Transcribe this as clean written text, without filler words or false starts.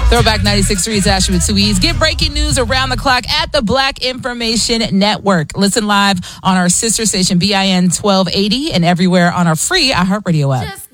Throwback 96.3 is Ashley with 2 E's. Get breaking news around the clock at the Black Information Network. Listen live on our sister station, BIN 1280, and everywhere on our free iHeartRadio app.